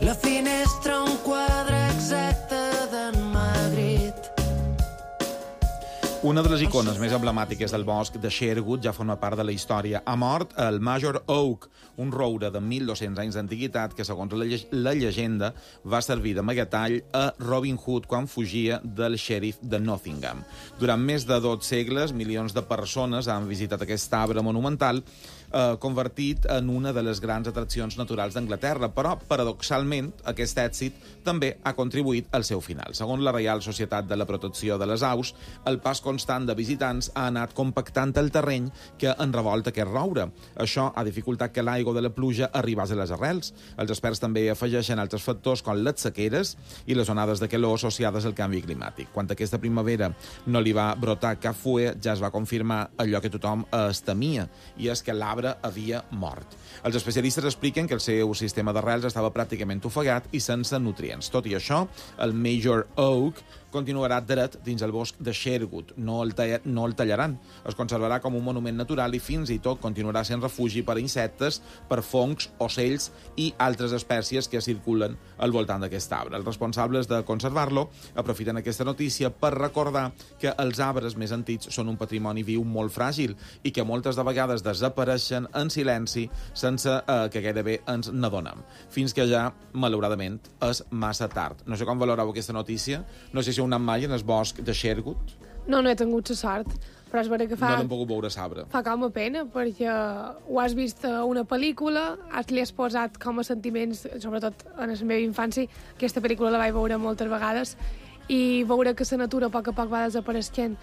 La finestra un quadre exacte d'en Magritte. Una de les icones més emblemàtiques del bosc de Sherwood ja forma part de la història. Ha mort el Major Oak, un roure de 1.200 anys d'antiguitat que, segons la llegenda, va servir d'amagatall a Robin Hood quan fugia del xèrif de Nottingham. Durant més de 2 segles, milions de persones han visitat aquest arbre monumental, convertit en una de les grans atraccions naturals d'Anglaterra, però, paradoxalment, aquest èxit també ha contribuït al seu final. Segons la Reial Societat de la Protecció de les Aus, el pas constant de visitants ha anat compactant el terreny que enrevolta aquest roure. Això ha dificultat que l'aigua de la pluja arribés a les arrels. Els experts també afegeixen altres factors com les sequeres i les onades de calor associades al canvi climàtic. Quan aquesta primavera no li va brotar cap fulla, ja es va confirmar allò que tothom es temia, i és que l'arbre havia mort. Els especialistes expliquen que el seu sistema d'arrels estava pràcticament ofegat i sense nutrients. Tot i això, el Major Oak continuarà dret dins el bosc de Sherwood. No el tallaran. Es conservarà com un monument natural i fins i tot continuarà sent refugi per a insectes, per fongs, ocells i altres espècies que circulen al voltant d'aquest arbre. Els responsables de conservar-lo aprofiten aquesta notícia per recordar que els arbres més antics són un patrimoni viu molt fràgil i que moltes de vegades desapareixen en silenci sense que gairebé ens n'adonem. Fins que ja, malauradament, és massa tard. No sé com valoreu aquesta notícia. No sé si heu anat mai en el bosc de Sherwood. No he tingut la sort, però és vera que fa... No l'hem pogut veure l'arbre. Fa com a pena, perquè ho has vist a una pel·lícula, li has posat com a sentiments, sobretot en la meva infància. Aquesta pel·lícula la vaig veure moltes vegades, i veure que la natura a poc va desapareixent,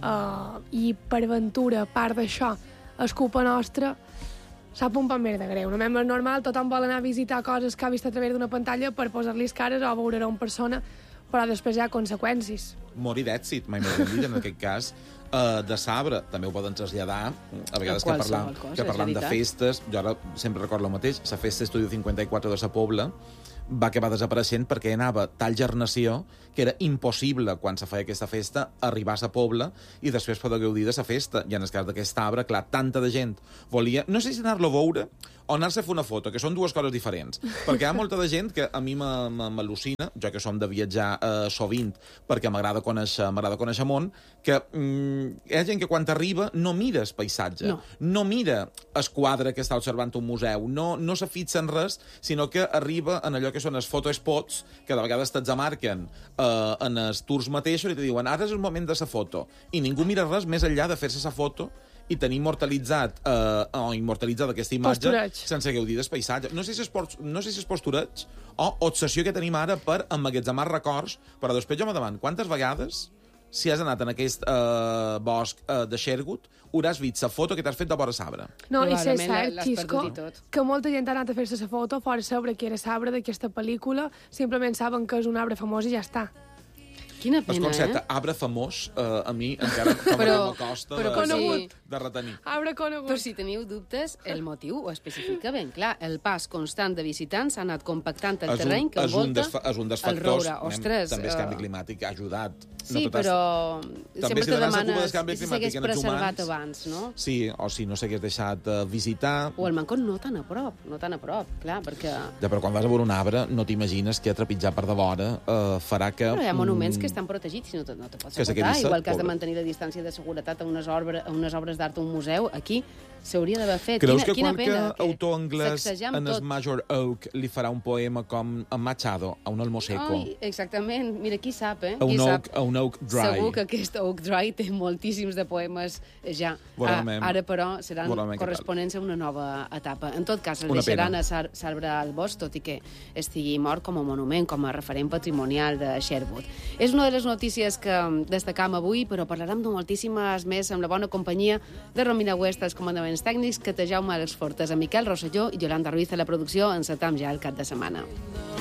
i per aventura, a part d'això, és culpa nostra, sap un poc més de greu. No és normal, tothom vol anar a visitar coses que ha vist a través d'una pantalla per posar-li cares o veure-ho en persona, però després hi ha conseqüències. Morir d'èxit, mai més ben dit, en aquest cas, de sabre. També ho poden traslladar, a vegades que parlant de festes. Jo ara sempre recordo el mateix, la festa Estudio 54 de sa Pobla va acabar desapareixent perquè anava tal gernació que era impossible, quan se feia aquesta festa, arribar a sa Pobla i després poder gaudir de sa festa. I en el cas d'aquest arbre, clar, tanta de gent volia, no sé si anar-lo a veure o anar-se a fer una foto, que són dues coses diferents. Perquè hi ha molta de gent que a mi m'al·lucina, jo que som de viatjar sovint, perquè m'agrada conèixer món, que hi ha gent que quan arriba no mira el paisatge, no mira el quadre que està observant un museu, no se fixa en res, sinó que arriba en allò que són els photospots, que de vegades t'examarquen en els tours mateixos i te diuen ara és el moment de la foto, i ningú mira res més enllà de fer-se la foto i tenir immortalitzat aquesta imatge sense gaudir del paisatge. No sé si és postureig o obsessió que tenim ara per emmagatzemar records, però després jo me demano quantes vegades, si has anat en aquest bosc de Sherwood, hauràs vist la foto que t'has fet de vora l'arbre. No, i és cert, Xisco, que molta gent ha anat a fer-se la foto fora saber que era l'arbre d'aquesta pel·lícula, simplement saben que és un arbre famós i ja està. Quina pena, el concepte arbre famós, a mi encara m'acosta de retenir. Arbre conegut. Però si teniu dubtes, el motiu ho especifica ben clar. El pas constant de visitants ha anat compactant el terreny que envolta el roure. Ostres, també el canvi climàtic ha ajudat. Sí, però sempre te demanes si s'hagués preservat abans, no? Sí, o si no s'hagués deixat visitar. O el manco no tan a prop, clar, perquè... Ja, però quan vas a veure un arbre no t'imagines que trepitjar per devora farà que... Però hi ha monuments que estan protegits i no te pots aportar, igual que has de mantenir la distància de seguretat a unes obres d'art a un museu. Aquí s'hauria d'haver fet. Creus que qualque autor anglès en el Major Oak li farà un poema com en Machado, a un Almoseco? Ai, exactament. Mira, qui sap, A un Oak Dry. Segur que aquest Oak Dry té moltíssims de poemes ja. Ara, però, seran corresponents a una nova etapa. En tot cas, el deixaran a l'arbre al bosc, tot i que estigui mort com a monument, com a referent patrimonial de Sherwood. És una de les notícies que destacam avui, però parlarem de moltíssimes més amb la bona companyia de Romina West, els comandaments tècnics, que té Jaume Àlex Fortes, a Miquel Rosselló i Yolanda Ruiz a la producció. Encetam ja el cap de setmana.